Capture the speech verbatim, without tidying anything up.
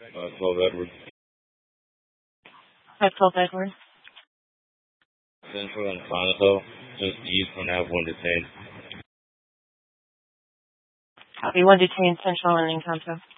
Uh, twelve Edward. Five twelve Edward. Central and Conoco, just east from have one detained. Copy, one detained Central and Encanto.